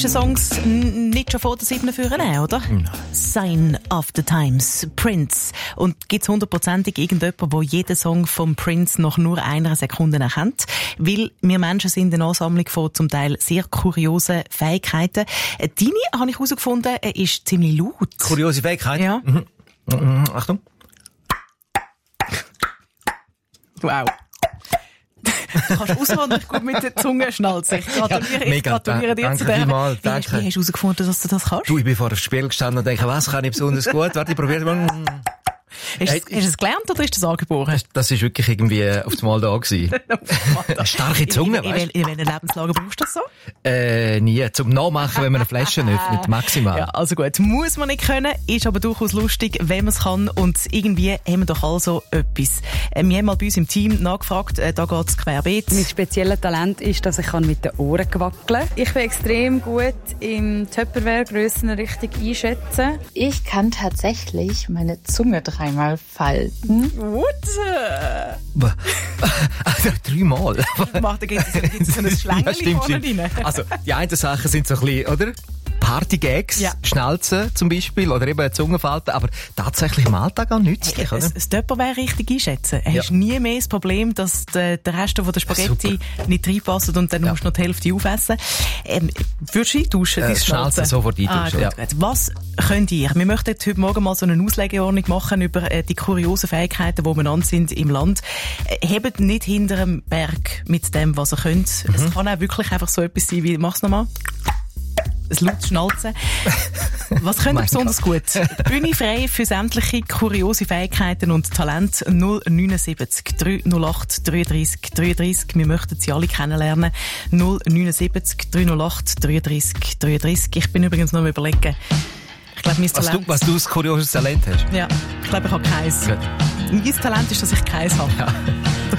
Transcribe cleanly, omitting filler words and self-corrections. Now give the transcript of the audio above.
Songs nicht schon vor der 7. führen, oder? Nein. Sign of the Times, Prince. Und gibt's 100%ig irgendjemanden, der jeden Song vom Prince nach nur einer Sekunde erkennt? Weil wir Menschen sind eine Ansammlung von zum Teil sehr kuriosen Fähigkeiten. Deine, habe ich herausgefunden, ist ziemlich laut. Kuriose Fähigkeit? Ja. Achtung. Wow. Du kannst außerordentlich gut mit der Zunge schnalzen. Ich gratuliere dir zu dem. Wie hast du herausgefunden, dass du das kannst? Du, ich bin vor dem Spiel gestanden und denke, was kann ich besonders gut? Warte, ich probiere mal. Hast du es gelernt oder ist das angeboren? Das ist wirklich irgendwie auf das Mal da gewesen. Eine starke Zunge, weißt du? In welchen Lebenslagen brauchst du das so? Nie. Zum Nachmachen, wenn man eine Flasche öffnet, maximal. Ja, also gut. Muss man nicht können, ist aber durchaus lustig, wenn man es kann. Und irgendwie haben wir doch also etwas. Wir haben mal bei uns im Team nachgefragt, da geht's querbeet. Mein spezielles Talent ist, dass ich mit den Ohren wackeln kann. Ich bin extrem gut im Tupperware-Grössen richtig einschätzen. Ich kann tatsächlich meine Zunge dreimal falten. What? Also 3-mal. Da gibt es so ein Schlängchen vorne rein. Also, die einen Sachen sind so ein bisschen, oder? Party-Gags, Ja. Schnalzen zum Beispiel, oder eben Zungenfalten, aber tatsächlich im Alltag auch nützlich, oder? Das Tupperware richtig einschätzen. Ja. Hast nie mehr das Problem, dass der Rest von der Spaghetti nicht reinpasst und dann musst du noch die Hälfte aufessen. Würdest du eintauschen? Das Schnalzen sofort eintauschen, gut. Was könnt ihr? Wir möchten heute Morgen mal so eine Auslegeordnung machen über die kuriosen Fähigkeiten, die umeinander sind im Land. Hebt nicht hinter dem Berg mit dem, was ihr könnt. Es kann auch wirklich einfach so etwas sein wie, mach's nochmal. Ein lautes Schnalzen. Was könnt ihr besonders gut? Bühne frei für sämtliche kuriose Fähigkeiten und Talent 079 308 33 33. Wir möchten sie alle kennenlernen. 079 308 33 33. Ich bin übrigens noch am Überlegen. Ich glaube, mein Talent... Was du als kurioses Talent hast? Ja, ich glaube, ich habe keins. Gut. Mein Talent ist, dass ich keins habe. Ja.